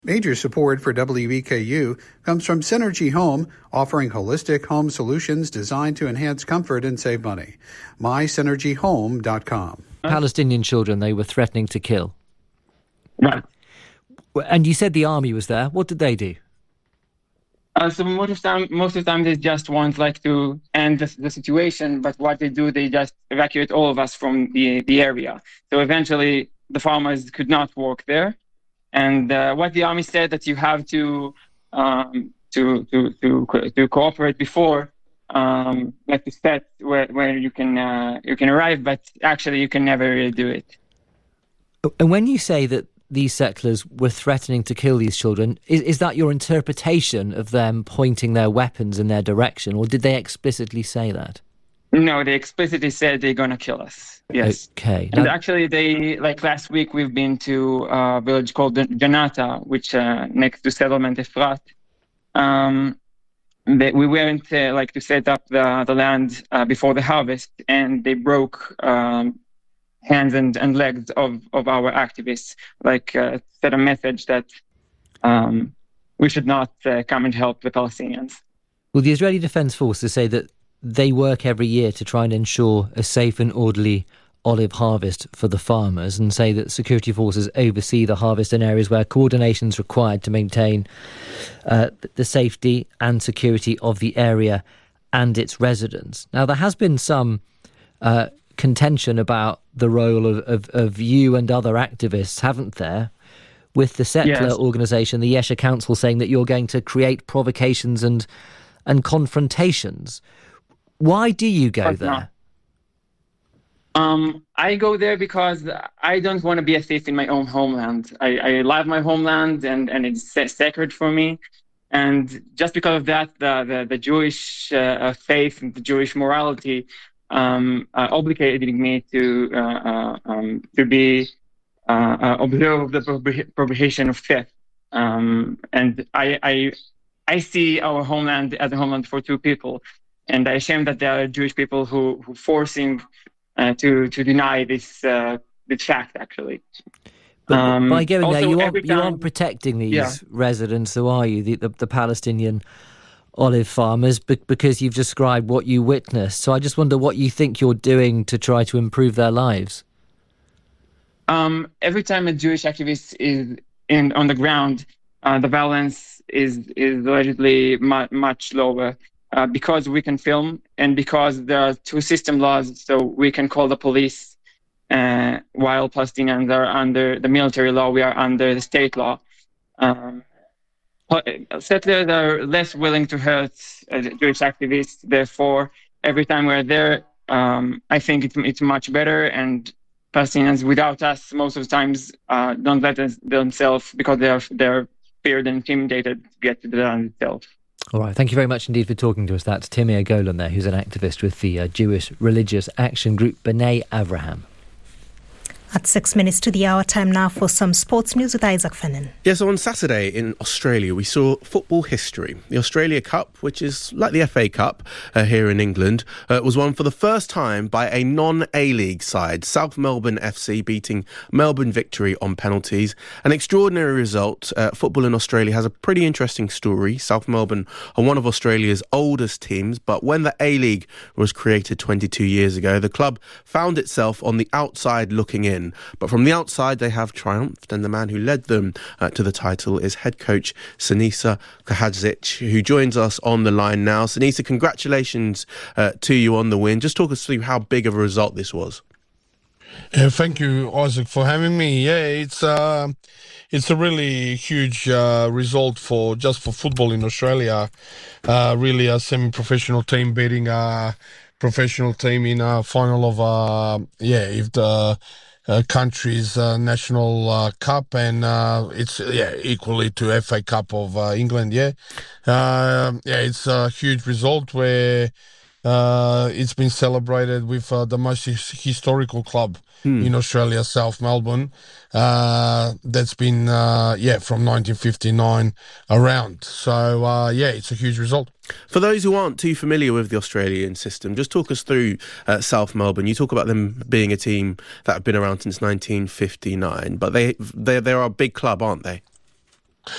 Major support for WEKU comes from Synergy Home, offering holistic home solutions designed to enhance comfort and save money. MySynergyHome.com. Palestinian children they were threatening to kill. Right. And you said the army was there. What did they do? So most of the time they just want to end the situation, but what they do, they just evacuate all of us from the area. So eventually the farmers could not work there. And what the army said that you have to cooperate before, like the set where you can arrive, but actually you can never really do it. And when you say that these settlers were threatening to kill these children, is that your interpretation of them pointing their weapons in their direction, or did they explicitly say that? No, they explicitly said they're going to kill us. Yes. Okay. And actually, last week, we've been to a village called Janata, which next to settlement Efrat. We went to set up the land before the harvest, and they broke hands and legs of our activists, said a message that we should not come and help the Palestinians. Well, the Israeli Defense Forces say that they work every year to try and ensure a safe and orderly olive harvest for the farmers, and say that security forces oversee the harvest in areas where coordination is required to maintain the safety and security of the area and its residents. Now, there has been some contention about the role of you and other activists, haven't there? With the settler organisation, the Yesha Council, saying that you're going to create provocations and confrontations. Why do you go there? I go there because I don't want to be a thief in my own homeland. I love my homeland and it's sacred for me. And just because of that, the Jewish faith and the Jewish morality obligated me to be observe the prohibition of theft. And I see our homeland as a homeland for two people. And I assume that there are Jewish people who forcing to deny this fact, actually. But by going there, you aren't protecting these residents, so are you, the Palestinian olive farmers, because you've described what you witnessed. So I just wonder what you think you're doing to try to improve their lives. Every time a Jewish activist is on the ground, the violence is allegedly much lower. Because we can film and because there are two system laws, so we can call the police while Palestinians are under the military law, we are under the state law. Settlers are less willing to hurt Jewish activists. Therefore, every time we're there, I think it's much better. And Palestinians, without us, most of the times don't let themselves, because they're feared and intimidated, to get to the land itself. All right, thank you very much indeed for talking to us. That's Timir Golan there, who's an activist with the Jewish religious action group B'nai Avraham. At 6 minutes to the hour, time now for some sports news with Isaac Fennan. Yeah, so on Saturday in Australia, we saw football history. The Australia Cup, which is like the FA Cup here in England, was won for the first time by a non-A-League side, South Melbourne FC beating Melbourne Victory on penalties. An extraordinary result. Football in Australia has a pretty interesting story. South Melbourne are one of Australia's oldest teams, but when the A-League was created 22 years ago, the club found itself on the outside looking in. But from the outside, they have triumphed, and the man who led them to the title is head coach Sinisa Kahadzic, who joins us on the line now. Sinisa, congratulations to you on the win. Just talk us through how big of a result this was. Thank you, Isaac, for having me. Yeah, it's a really huge result for football in Australia. Really, a semi-professional team beating a professional team in a final of if the country's national cup, and it's equally to FA Cup of England. It's a huge result where it's been celebrated with the most historical club in Australia, South Melbourne. That's been from 1959 around. So it's a huge result. For those who aren't too familiar with the Australian system, just talk us through South Melbourne. You talk about them being a team that have been around since 1959, but they are a big club, aren't they?